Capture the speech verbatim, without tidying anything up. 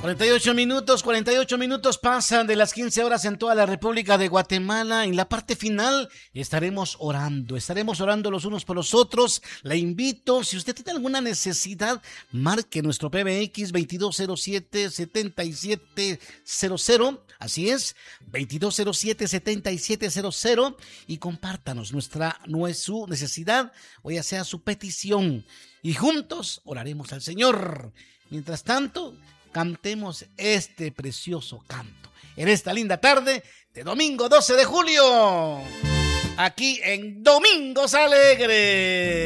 cuarenta y ocho minutos, cuarenta y ocho minutos pasan de las quince horas en toda la República de Guatemala. En la parte final estaremos orando, estaremos orando los unos por los otros. Le invito, si usted tiene alguna necesidad, marque nuestro P B X veintidós cero siete, setenta y siete cero cero, así es, veintidós cero siete, setenta y siete cero cero, y compártanos nuestra, nuestra su necesidad, o ya sea su petición, y juntos oraremos al Señor. Mientras tanto, cantemos este precioso canto en esta linda tarde de domingo doce de julio, aquí en Domingos Alegres.